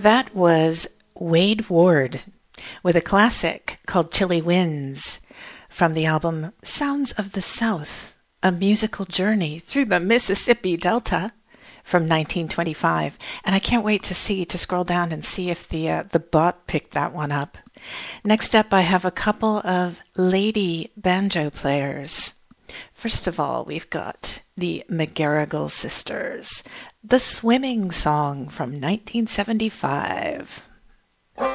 That was Wade Ward with a classic called Chilly Winds from the album Sounds of the South, a musical journey through the Mississippi Delta from 1925. And I can't wait to scroll down and see if the bot picked that one up. Next up, I have a couple of lady banjo players. First of all, we've got the McGarrigle Sisters, the Swimming Song from 1975.